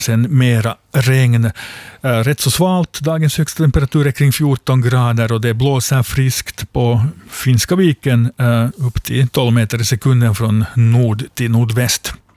sen mera regn. Rätt så svalt. Dagens högsta temperatur är kring 14 grader och det blåser friskt på Finska viken upp till 12 meter i sekunden från nord till nordväst.